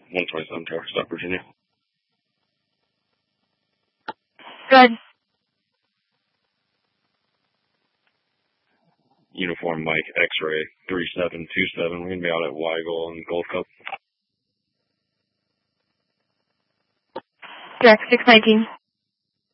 127 Tower Stop, Virginia. Good. Uniform Mike X-Ray 3727. We're going to be out at Weigel and Gold Cup. Direct 619.